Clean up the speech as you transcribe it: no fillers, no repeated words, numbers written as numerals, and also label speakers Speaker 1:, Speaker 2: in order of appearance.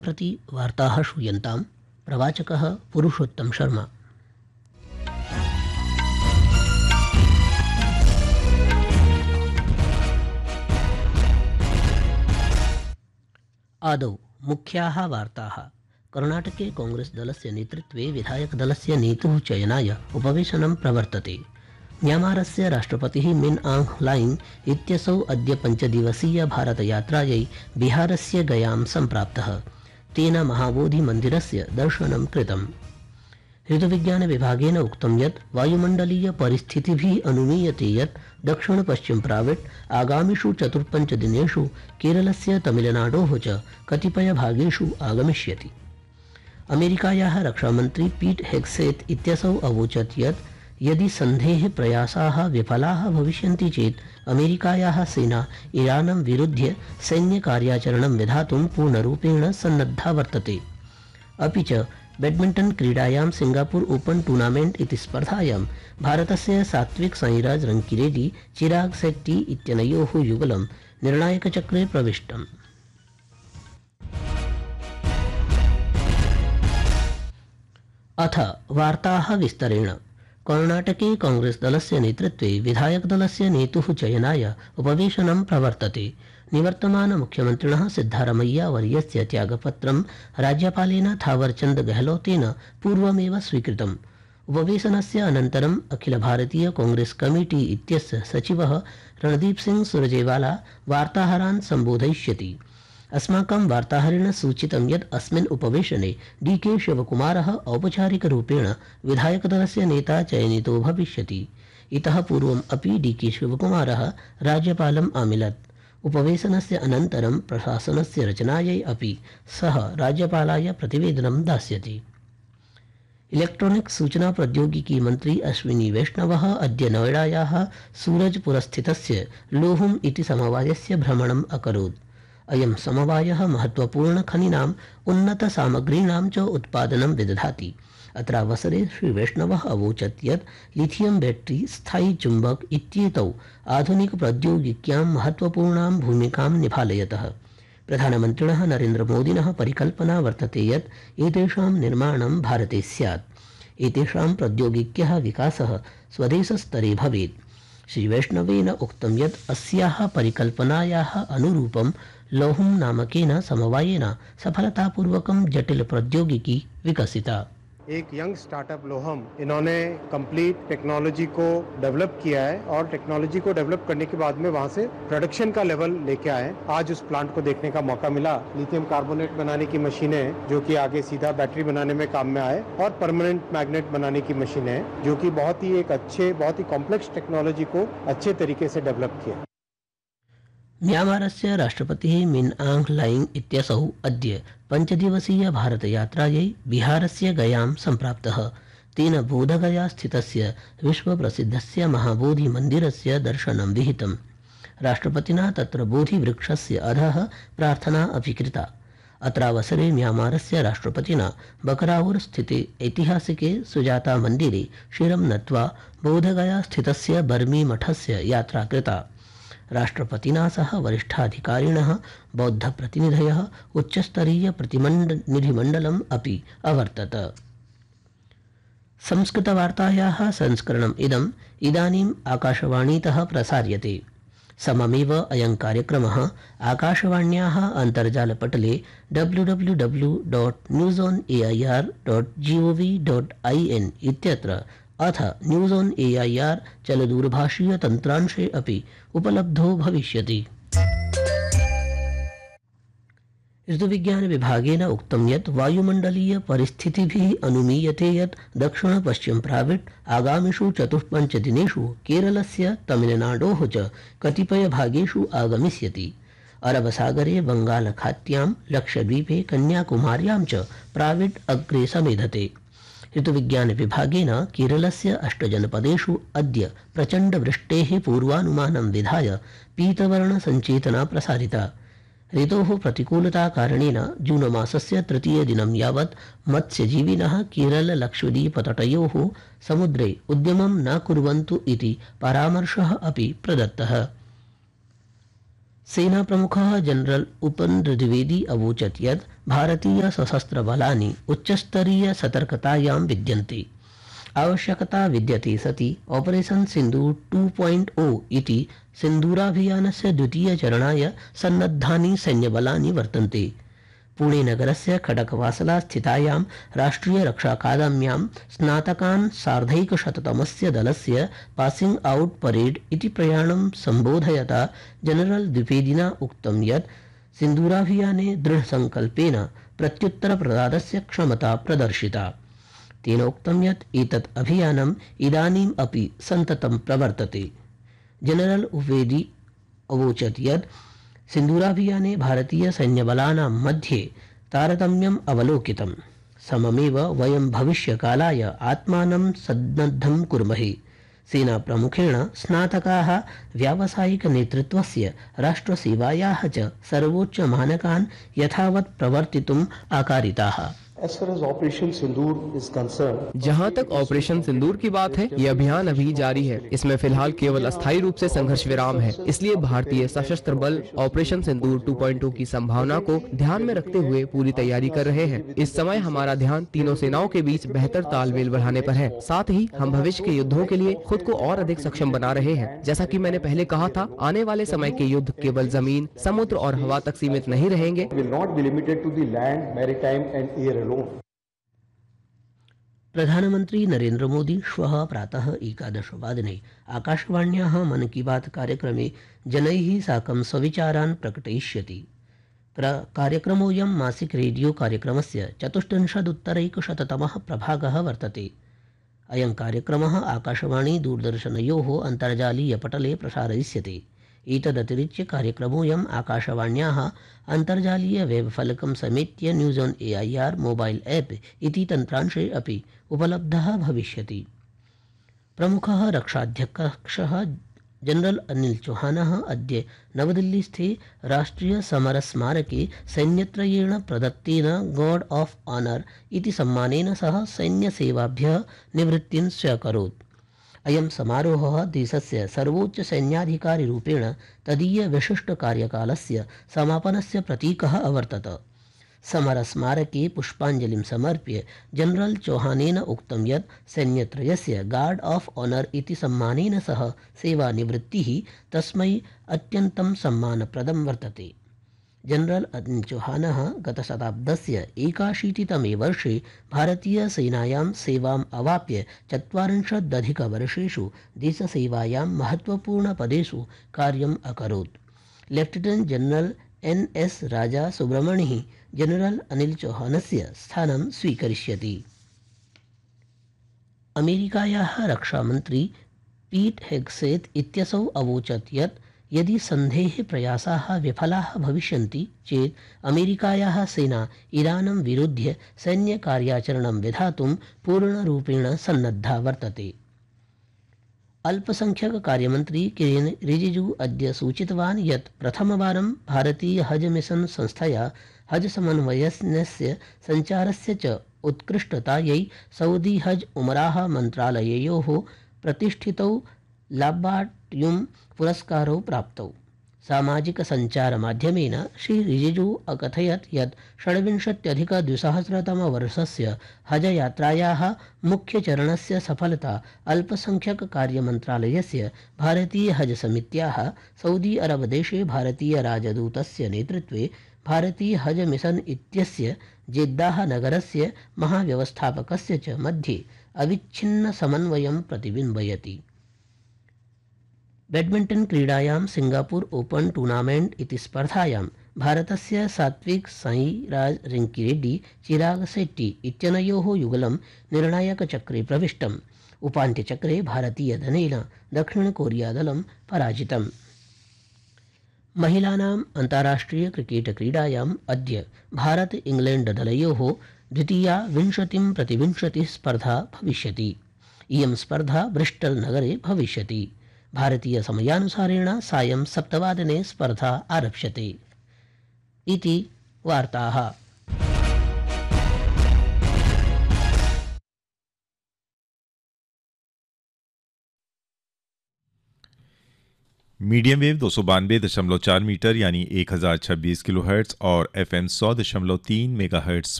Speaker 1: प्रति वार्ताः श्रूयन्तां प्रवाचकः पुरुषोत्तम शर्मा। आदौ मुख्याः वार्ताः। कर्णाटके कांग्रेस दलस्य नेतृत्वे विधायकदलस्य नेतुः चयनाय उपवेशनं प्रवर्तते। म्यांमारस्य राष्ट्रपतिः मिन आंग ह्लाइंग इत्यसौ अद्य 5 दिवसीय भारतयात्रायै बिहारस्य गयां सम्प्राप्तः। तेन महाबोधिमन्दिरस्य दर्शनं कृतम्। ऋतुविज्ञानविभागेन उक्तं यत् वायुमण्डलीय परिस्थितिभिः अनुमीयते यत् दक्षिण पश्चिम प्राविट् आगामिषु 4-5 दिनेषु केरलस्य तमिलनाडोः च कतिपयभागेषु आगमिष्यति। अमेरिकायाः रक्षामन्त्री पीट हेग्सेत् इत्यसौ अवोचत् यत् यदि सन्धेः प्रयासाः विफलाः भविष्यन्ति चेत् अमेरिकायाः सेना ईरानं विरुध्य सैन्यकार्याचरणं विधातुं पूर्णरूपेण सन्नद्धा वर्तते। अपि च बैडमिण्टन् क्रीडायां सिंगापुर ओपन टूर्नामेंट इति स्पर्धायां भारतस्य सात्विक साईराज रंकिरेड्डी चिराग शेट्टी इत्यनयोः युगलं निर्णायकचक्रे प्रविष्टम्। अथ वार्ताः विस्तरेण। कर्णाटके कांग्रेस दलस्य नेतृत्वे विधायकदलस्य नेतुः चयनाय उपवेशनं प्रवर्तते। निवर्तमान मुख्यमन्त्रिणः सिद्धारमैया वर्यस्य त्यागपत्रं राज्यपालेन थावरचंद गहलोतेन पूर्वमेव स्वीकृतम्। उपवेशनस्य अनन्तरम् अखिल भारतीय कांग्रेस कमिटी इत्यस्य सचिवः रणदीप सिंह सुरजेवाला वार्ताहरान् सम्बोधयिष्यति। अस्माकं वार्ताहरेण सूचितं यत् अस्मिन् उपवेशने डी.के. शिवकुमारः औपचारिकरूपेण विधायकदलस्य नेता चयनितो भविष्यति। इतः पूर्वम् अपि डी.के. शिवकुमारः राज्यपालम् आमिलत्। उपवेशनस्य अनन्तरं प्रशासनस्य रचनायै अपि सः राज्यपालाय प्रतिवेदनं दास्यति। इलेक्ट्रॉनिक्स सूचना प्रौद्योगिकी मंत्री अश्विनी वैष्णवः अद्य नोएडायाः सूरजपुरस्थितस्य लोहुम इति समवायस्य भ्रमणम् अकरोत्। अयं समवायः महत्वपूर्णखनीनाम् उन्नतसामग्रीणां च उत्पादनं विदधाति। अत्रावसरे श्रीवैष्णवः अवोचत् यत् लिथियम बैटरी स्थायी चुम्बक इत्येतौ आधुनिकप्रौद्योगिक्यां महत्वपूर्णां भूमिकां निभालयतः। प्रधानमन्त्रिणः नरेन्द्रमोदिनः परिकल्पना वर्तते यत् एतेषां निर्माणं भारते स्यात्। एतेषां प्रौद्योगिक्यः विकासः स्वदेशस्तरे भवेत्। श्रीवैष्णवेन उक्तं यत् अस्याः परिकल्पनायाः अनुरूपं लोहुम नामकेन समवायेन सफलतापूर्वकं जटिल प्रौद्योगिकी विकसिता।
Speaker 2: एक यंग स्टार्टअप लोहम इन्होंने कंप्लीट टेक्नोलॉजी को डेवलप किया है और टेक्नोलॉजी को डेवलप करने के बाद में वहां से प्रोडक्शन का लेवल लेके आए। आज उस प्लांट को देखने का मौका मिला। लिथियम कार्बोनेट बनाने की मशीनें जो कि आगे सीधा बैटरी बनाने में काम में आए और परमानेंट मैग्नेट बनाने की मशीनें जो कि बहुत ही कॉम्प्लेक्स टेक्नोलॉजी को अच्छे तरीके से डेवलप किया।
Speaker 1: म्यांमारस्य राष्ट्रपतिः मिन आंग ह्लाइंग इत्यसौ अद्य 5 दिवसीय भारतयात्रायै बिहारस्य गयां सम्प्राप्तः। तेन बोधगया स्थितस्य विश्वप्रसिद्धस्य महाबोधिमन्दिरस्य दर्शनं विहितम्। राष्ट्रपतिना तत्र बोधिवृक्षस्य अधः प्रार्थना अपि कृता। अत्रावसरे म्यांमारस्य राष्ट्रपतिना बकराऊर स्थिते ऐतिहासिके सुजाता मन्दिरे शिरं नत्वा बोधगया स्थितस्य बर्मी मठस्य यात्रा कृता। राष्ट्रपतिना सह वरिष्ठाधिकारिणः बौद्धप्रतिनिधयः उच्चस्तरीयप्रतिनिधिमण्डलम् अपि अवर्तत। संस्कृतवार्तायाः संस्करणम् इदानीम् आकाशवाणीतः प्रसार्यते। सममेव अयं कार्यक्रमः आकाशवाण्याः अन्तर्जालपटले www.newsonair.gov.in इत्यत्र अथ न्यूज़ ऑन AIR चलदूरभाषीय तन्त्रांशे अपि उपलब्धो भविष्यति। ऋतुविज्ञान विभागेन उक्तं यत् वायुमण्डलीय परिस्थितिभिः अनुमीयते यत् दक्षिण पश्चिम प्राविट् आगामिषु 4-5 दिनेषु केरलस्य तमिलनाडोः च कतिपयभागेषु आगमिष्यति। अरबसागरे बंगालखात्यां लक्षद्वीपे कन्याकुमार्यां च प्राविट् अग्रे समेधते। ऋतुविज्ञान विभागेन केरलस्य 8 जनपदेषु अद्य प्रचण्डवृष्टेः पूर्वानुमानं विधाय पीतवर्ण संचेतना प्रसारिता। ऋतोः प्रतिकूलताकारणेन जूनमासस्य 3 दिनं यावत् मत्स्यजीविनः केरल लक्षद्वीपतटयोः समुद्रे उद्यमं न कुर्वन्तु इति परामर्शः अपि प्रदत्तः। सेनाप्रमुखः जनरल उपेन्द्र द्विवेदी अवोचत् यत् भारतीयसशस्त्रबलानि उच्चस्तरीयसतर्कतायां विद्यन्ते। आवश्यकता विद्यते सति ऑपरेशन सिन्दूर 2.0 इति सिन्दूराभियानस्य द्वितीयचरणाय सन्नद्धानि सैन्यबलानि वर्तन्ते। पुणेनगरस्य खडकवासला स्थितायां राष्ट्रियरक्षाकादम्यां स्नातकान् सार्धैकशततमस्य दलस्य पासिंग आउट परेड इति प्रयाणं सम्बोधयता जनरल द्विवेदिना उक्तं यत् सिन्दूराभियाने दृढसंकल्पेन प्रत्युत्तरप्रदानस्य क्षमता प्रदर्शिता। तेन उक्तं यत् एतत् अभियानम् इदानीम् अपि सन्ततं प्रवर्तते। जनरल द्विवेदी अवोचत् यत् सिन्दूराभियाने भारतीय सैन्यबलानां मध्ये तारतम्यम् अवलोकितम्। सममेव वयं भविष्यकालाय आत्मानं सन्नद्धं कुर्महे। सेनाप्रमुखेण स्नातकाः व्यावसायिकनेतृत्वस्य राष्ट्रसेवायाः च सर्वोच्चमानकान् यथावत् प्रवर्तितुम् आकारिताः।
Speaker 3: As far as Operation Sindoor is concerned,
Speaker 4: जहां तक ऑपरेशन सिंदूर की बात है, ये अभियान अभी जारी है। इसमें फिलहाल केवल अस्थायी रूप से संघर्ष विराम है। इसलिए भारतीय सशस्त्र बल ऑपरेशन सिंदूर 2.0 की संभावना को ध्यान में रखते हुए पूरी तैयारी कर रहे हैं। इस समय हमारा ध्यान तीनों सेनाओं के बीच बेहतर तालमेल बढ़ाने पर है। साथ ही हम भविष्य के युद्धों के लिए खुद को और अधिक सक्षम बना रहे हैं। जैसा कि मैंने पहले कहा था, आने वाले समय के युद्ध केवल जमीन, समुद्र और हवा तक सीमित नहीं रहेंगे।
Speaker 3: will not be limited to the land, maritime and air alone.
Speaker 1: प्रधानमंत्री नरेंद्र मोदी श्वः प्रातः 11:00 आकाशवाण्याः मन की बात कार्यक्रमे जनैः साकं स्वविचारान् प्रकटयिष्यति। कार्यक्रमोऽयं मासिक रेडियो कार्यक्रमस्य 34-उत्तरैकशततमः प्रभागः वर्तते। अयं कार्यक्रमः आकाशवाणी दूरदर्शनयोः अन्तर्जालीयपटले प्रसारयिष्यते। एतदतिरिच्य कार्यक्रमोऽयम् आकाशवाण्याः अन्तर्जालीय वेबफलकं समेत्य news on AIR mobile app इति तन्त्रांशे अपि उपलब्धः भविष्यति। प्रमुखः रक्षाध्यक्षः जनरल अनिल चौहानः अद्य नवदिल्लीस्थे राष्ट्रियसमरस्मारके सैन्यत्रयेण प्रदत्तेन गार्ड ऑफ ऑनर इति सम्मानेन सह सैन्यसेवाभ्यः निवृत्तिं स्व्यकरोत्। अयं समारोहः देशस्य सर्वोच्चसैन्याधिकारिरूपेण तदीय विशिष्टकार्यकालस्य समापनस्य प्रतीकः अवर्तत। समरस्मारके पुष्पाञ्जलिं समर्प्य जनरल चौहानेन उक्तं यत् सैन्यत्रयस्य गार्ड ऑफ ऑनर इति सम्मानेन सह सेवानिवृत्तिः तस्मै अत्यन्तं सम्मानप्रदं वर्तते। जनरल अनिल चौहानः गतशताब्दस्य 81तमे वर्षे भारतीयसेनायां सेवाम् अवाप्य 40 देशसेवायां महत्त्वपूर्णपदेषु कार्यम् अकरोत्। लेफ्टिनेंट जनरल NS राजा सुब्रमणिः जनरल अनिल चौहानस्य स्थानं स्वीकरिष्यति। अमेरिकायाः रक्षामन्त्री पीट हेग्सेत् इत्यसौ अवोचत् यत् यदि सन्धेः प्रयासाः विफलाः भविष्यन्ति चेत् अमेरिकायाः सेना ईरानं विरुध्य सैन्यकार्याचरणं विधातुं पूर्णरूपेण सन्नद्धा वर्तते। अल्पसंख्यककार्यमन्त्री किरेन रिजिजू अद्य सूचितवान् यत् प्रथमवारं भारतीय हज मिशन संस्थया हज समन्वयस्य सञ्चारस्य च उत्कृष्टतायै सऊदी हज उमराह मन्त्रालययोः प्रतिष्ठितौ लाब्बाट्युं पुरस्कारौ प्राप्तौ। सामाजिकसञ्चारमाध्यमेन श्री रिजिजू अकथयत् यत् 26-अधिक-2000 हजयात्रायाः मुख्यचरणस्य सफलता अल्पसंख्यककार्यमन्त्रालयस्य भारतीय हज समित्याः सऊदी अरब देशे भारतीय राजदूतस्य नेतृत्वे भारतीय हज मिशन इत्यस्य जेद्दाह नगरस्य महाव्यवस्थापकस्य च मध्ये अविच्छिन्नसमन्वयं प्रतिबिम्बयति। बैडमिण्टन क्रीडायां सिंगापुर ओपन टूर्नामेंट इति स्पर्धायां भारतस्य सात्विक साईराज रंकीरेड्डी चिराग शेट्टी इत्यनयोः युगलं निर्णायकचक्रे प्रविष्टम्। उपान्त्यचक्रे भारतीयदलेन दक्षिणकोरियादलं पराजितम्। महिलानाम् अन्ताराष्ट्रिय क्रिकेट क्रीडायाम् अद्य भारत इंग्लैंड दलयोः द्वितीया 20-20 स्पर्धा भविष्यति। इयं स्पर्धा ब्रिस्टल नगरे भविष्यति। भारतीय समयानुसारेण सायं 7 स्पर्धा आरप्स्यते। इति वार्ताः।
Speaker 5: मीडियम वेव 292.4 मीटर यानी 1026 किलोहर्ट्ज और FM 100.3 मेगाहर्ट्ज